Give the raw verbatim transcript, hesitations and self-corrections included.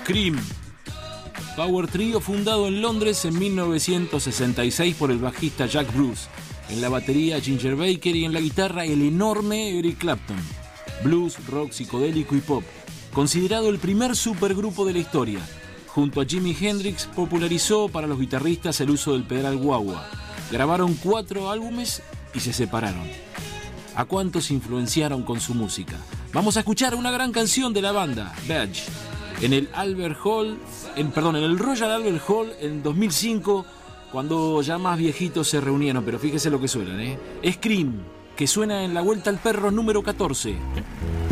Cream. Power Trio fundado en Londres en mil novecientos sesenta y seis por el bajista Jack Bruce, en la batería Ginger Baker y en la guitarra el enorme Eric Clapton. Blues, rock psicodélico y pop, considerado el primer supergrupo de la historia. Junto a Jimi Hendrix popularizó para los guitarristas el uso del pedal wah-wah. Grabaron cuatro álbumes y se separaron. ¿A cuántos influenciaron con su música? Vamos a escuchar una gran canción de la banda, Badge, en el Albert Hall, en, perdón, en el Royal Albert Hall en dos mil cinco, cuando ya más viejitos se reunieron, pero fíjese lo que suenan, ¿eh? Scream, que suena en La Vuelta al Perro número catorce.